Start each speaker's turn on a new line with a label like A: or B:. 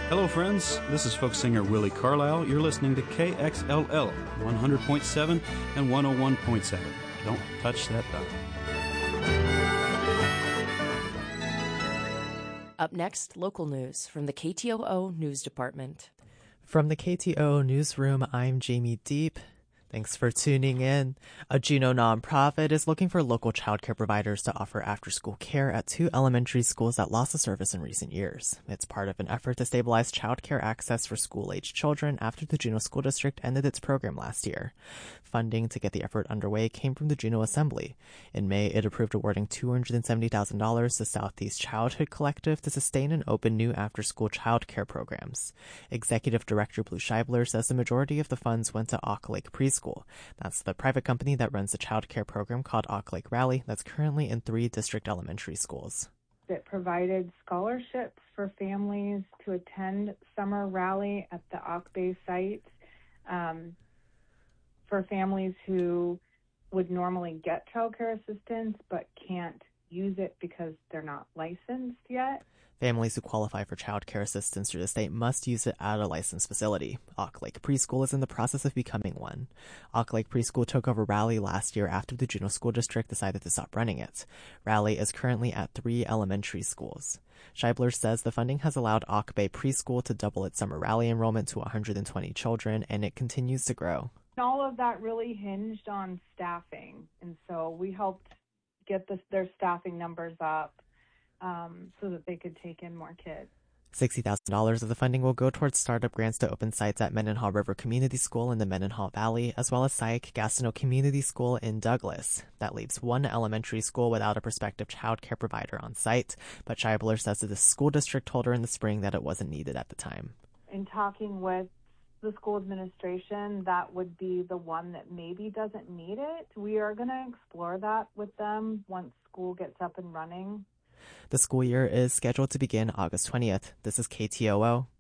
A: Hello, friends. This is folk singer Willie Carlisle. You're listening to KXLL 100.7 and 101.7. Don't touch that dial.
B: Up next, local news from the KTOO News Department.
C: From the KTOO Newsroom, I'm Jamie Deep. Thanks for tuning in. A Juneau nonprofit is looking for local childcare providers to offer after-school care at 2 elementary schools that lost the service in recent years. It's part of an effort to stabilize childcare access for school-aged children after the Juneau School District ended its program last year. Funding to get the effort underway came from the Juneau Assembly. In May, it approved awarding $270,000 to Southeast Childhood Collective to sustain and open new after-school childcare programs. Executive Director Blue Scheibler says the majority of the funds went to Auk Lake Preschool. That's the private company that runs the childcare program called Auk Lake Rally that's currently in 3 district elementary schools.
D: It provided scholarships for families to attend summer rally at the Auk Bay site. For families who would normally get childcare assistance but can't use it because they're not licensed yet.
C: Families who qualify for child care assistance through the state must use it at a licensed facility. Auk Lake Preschool is in the process of becoming one. Auk Lake Preschool took over Raleigh last year after the Juneau School District decided to stop running it. Raleigh is currently at 3 elementary schools. Scheibler says the funding has allowed Auk Bay Preschool to double its summer Raleigh enrollment to 120 children, and it continues to grow.
D: All of that really hinged on staffing, and so we helped get their staffing numbers up so that they could take in more kids.
C: $60,000 of the funding will go towards startup grants to open sites at Mendenhall River Community School in the Mendenhall Valley, as well as Syke-Gastineau Community School in Douglas. That leaves 1 elementary school without a prospective child care provider on site, but Scheibler says that the school district told her in the spring that it wasn't needed at the time.
D: In talking with the school administration, that would be the one that maybe doesn't need it. We are going to explore that with them once school gets up and running.
C: The school year is scheduled to begin August 20th. This is KTOO.